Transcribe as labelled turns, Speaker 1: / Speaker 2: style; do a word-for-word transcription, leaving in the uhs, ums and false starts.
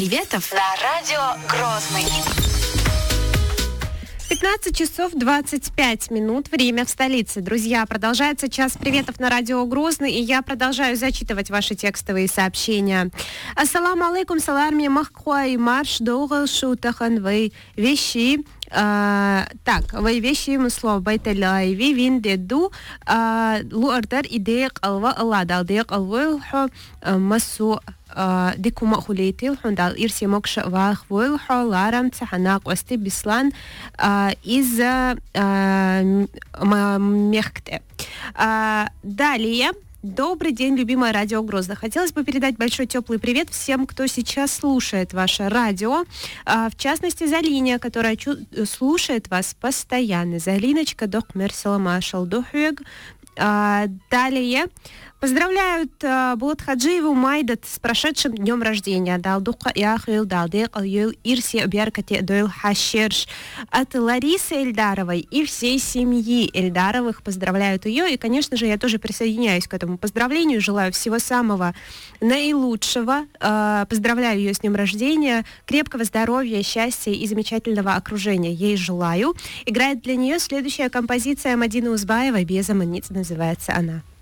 Speaker 1: приветов на радио Грозный.
Speaker 2: пятнадцать часов двадцать пять минут. Время в столице. Друзья, продолжается час приветов на радио Грозный, и я продолжаю зачитывать ваши текстовые сообщения. Ассаламу алейкум, саларми махкуай марш долгал шутахан вы вещи. Uh, так, вы вещи мусло байталай ви вин деду луардар идеq алва алладал деq алвылхо масу дикума хулейтил хундал ирси мокша вах вылхо ларам цаханак ости бислан из мехкте. Далее. Добрый день, любимое радио Грозно. Хотелось бы передать большой теплый привет всем, кто сейчас слушает ваше радио. А, в частности, Залине, которая чу- слушает вас постоянно. Залиночка, док мерсалама шалдухуег. А, далее. Поздравляют uh, Булат Хаджиеву Майдат с прошедшим днем рождения. Далдуха Яхил, Далдек, Алюл, Ирси, Беркати, Дойл Хашерш. От Ларисы Эльдаровой и всей семьи Эльдаровых поздравляют ее. И, конечно же, я тоже присоединяюсь к этому поздравлению. Желаю всего самого наилучшего. Uh, поздравляю ее с днем рождения. Крепкого здоровья, счастья и замечательного окружения ей желаю. Играет для нее следующая композиция Мадины Узбаевой «Без аманиц» называется она.